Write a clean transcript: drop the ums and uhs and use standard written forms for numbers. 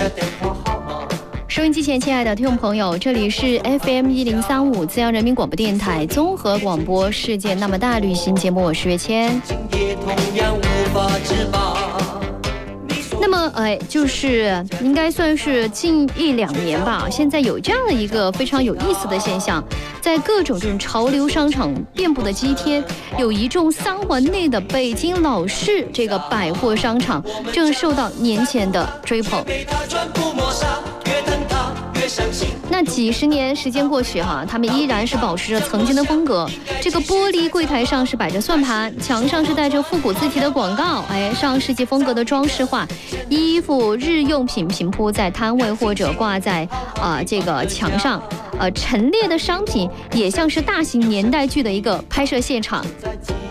收音机前，亲爱的听众朋友，这里是 FM1035资阳人民广播电台综合广播世界那么大旅行节目，我是月谦。那么，就是应该算是近1-2年吧，现在有这样的一个非常有意思的现象，在各种这种潮流商场遍布的今天，有一众3环内的北京老式这个百货商场正受到年轻人的追捧。那几十年时间过去哈，他们依然是保持着曾经的风格。这个玻璃柜台上是摆着算盘，墙上是带着复古字体的广告，上世纪风格的装饰画，衣服、日用品平铺在摊位或者挂在这个墙上，陈列的商品也像是大型年代剧的一个拍摄现场。